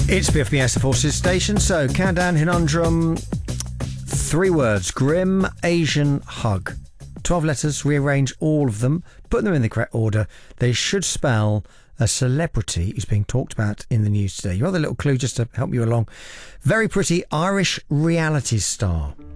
It's Biff BS, the Forces Station. So, countdown conundrum. 3 words. Grim Asian hug. 12 letters. Rearrange all of them. Put them in the correct order. They should spell a celebrity who's being talked about in the news today. Your other little clue just to help you along. Very pretty Irish reality star.